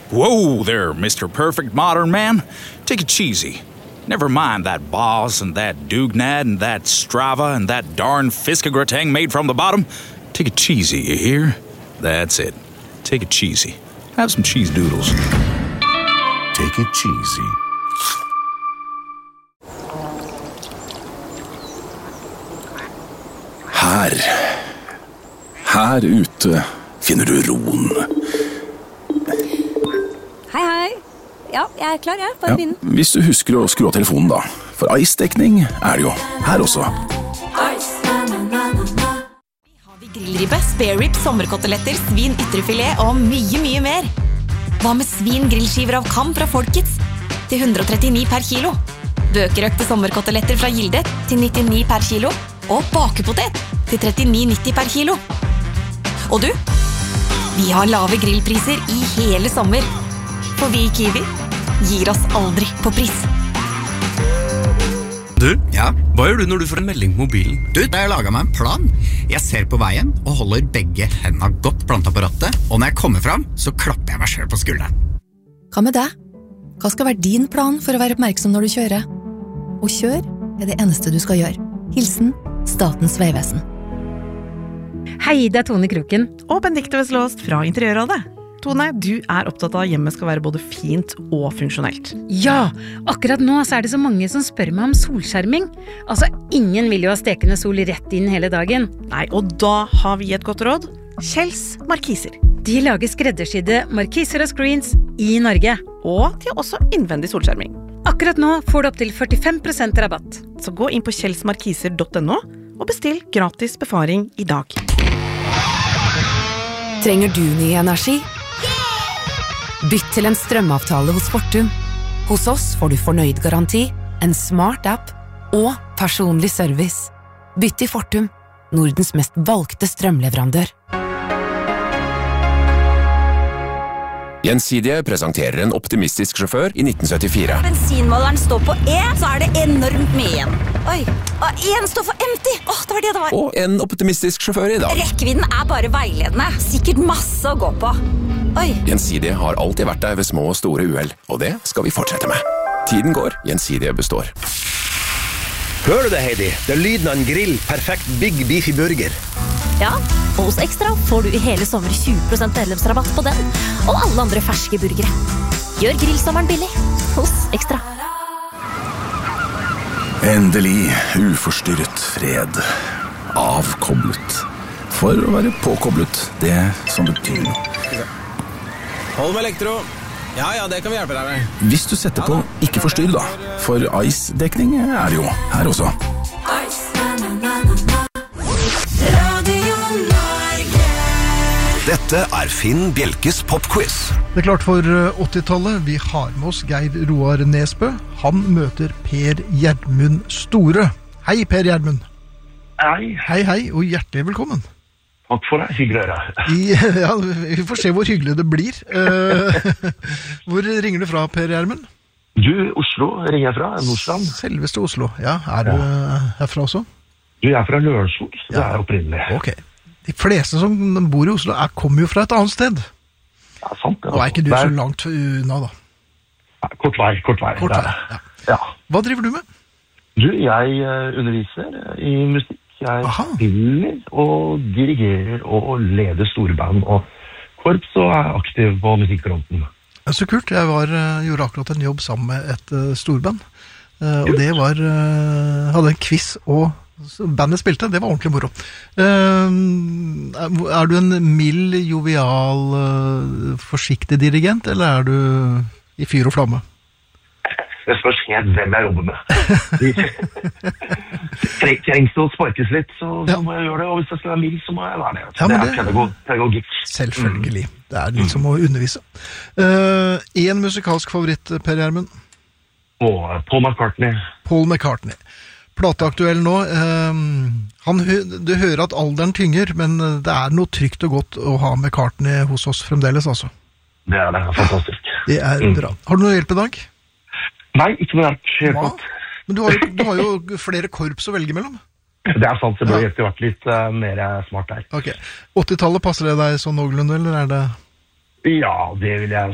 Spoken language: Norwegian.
Whoa there, Mr. Perfect Modern Man. Take it cheesy. Never mind that Boss and that Dugnad and that Strava and that darn Fiskegratang made from the bottom. Take it cheesy, you hear? That's it. Take it cheesy. Have some cheese doodles. Take it cheesy. Her ute finner du roen. Hei. Ja, jeg klar, jeg. Bare begynn. Hvis du husker å skru av telefonen da. For Ice-dekning det jo her også. Har vi grillribbe, spare rib, sommerkoteletter, svin, ytrefilet og mye mer. Hva med svin grillskiver av Kam fra Folkets til 139 per kilo? Bøkerøkte sommerkoteletter fra Gilde til 99 per kilo. Og bakepotet til 39,90 per kilo. Og du, vi har lave grillpriser i hele sommer. For vi i Kiwi gir oss aldri på pris. Du, ja? Hva gjør du når du får en melding på mobilen? Du, da har jeg laget meg en plan. Jeg ser på veien og holder begge hendene godt plantet på rattet, og når jeg kommer frem, så klapper jeg meg selv på skulderen. Hva med deg? Hva skal være din plan for å være oppmerksom når du kjører? Og kjør det eneste du skal gjøre. Hilsen Statens vegvesen. Hei, det Tone Kroken og Benedikte Veslåst fra Interiørrådet. Tone, du opptatt av at hjemmet skal være både fint og funksjonelt. Ja, akkurat nå så det så mange som spør meg om solskjerming. Altså, ingen vil jo ha stekende sol rett inn hele dagen. Nei, og da har vi et godt råd. Kjells Markiser. De lager skreddersydde markiser og screens i Norge. Og de har også innvendig solskjerming. Akkurat nå får du opp til 45% rabatt. Så gå inn på kjellsmarkiser.no og bestill gratis befaring i dag. Trenger du ny energi? Bytt til en strømavtale hos Fortum. Hos oss får du fornøyd garanti, en smart app og personlig service. Bytt til Fortum, Nordens mest valgte strømleverandør. Gjensidige presenterer en optimistisk sjåfør i 1974. Bensinmåleren står på E, så det enormt mye igjen. Oi, og en står for empty. Det var det var. Og en optimistisk sjåfør i dag. Rekkevidden bare veiledende. Sikkert masse å gå på. Oi. Gjensidige har alltid vært der ved små og store uheld, og det skal vi fortsette med. Tiden går, Gjensidige består. Hører du det, Heidi? Det lyden av en grill, perfekt Big Beefy Burger. Ja, og hos Ekstra får du i hele sommer 20% medlemsrabatt på den, og alle andre ferske burgere. Gjør grillsommeren billig hos Ekstra. Endelig uforstyrret fred. Avkoblet. For å være påkoblet, det som betyr noe. Hold med elektro. Ja, det kan vi hjelpe deg med. Hvis du setter på ikke forstyrr da, for Ice-dekning det jo her også. Dette Finn Bjelkes popquiz. Det klart for 80-tallet. Vi har med oss Geir Roar Nesbø. Han møter Per Gjermund Store. Hei, Per Gjermund. Hei. Hei, og hjertelig velkommen. Takk for det, hyggelig å høre. Ja, vi får se hvor hyggelig det blir. Hvor ringer du fra, Per Gjermund? Du, Oslo ringer jeg fra, Nordstrand. Selveste Oslo, ja. Er du herfra også? Du, jeg fra Lørenskog, så det opprinnelig. Ok. De fleste som bor i Oslo kommer jo fra et annet sted. Ja, sant. Og ikke du så langt unna, da? Ja, kort vei. Kort vei, ja. Hva driver du med? Du, jeg underviser i musikk. Jeg spiller og dirigerer og leder storband og korps og aktiv på musikkfronten. Så kult. Jeg gjorde akkurat en jobb sammen med et storband. Og det hadde en quiz og bandet spilte. Det var ordentlig moro. Er du en mild, jovial, forsiktig dirigent, eller er du i fyr og flamme? Det spørs helt hvem jeg jobber med. Trengs det å sparkes litt, så må jeg gjøre det. Og hvis det skal være mild, så må jeg være det. Ja, det pedagogikk. Selvfølgelig. Det liksom å undervise. En musikalsk favoritt, Per Gjermund? Paul McCartney. Paul McCartney. Plateaktuell nå. Du hører at alderen tynger, men det noe trygt og godt å ha McCartney hos oss fremdeles, altså. Det det. Fantastisk. Det bra. Har du noe hjelp i dag? Nei, ikke noe hjelp. Men du har jo flere korps å velge mellom. Det sant, det burde egentlig vært litt mer smart der. Ok. 80-tallet, passer det deg så noenlunde, eller det? Ja, det vil jeg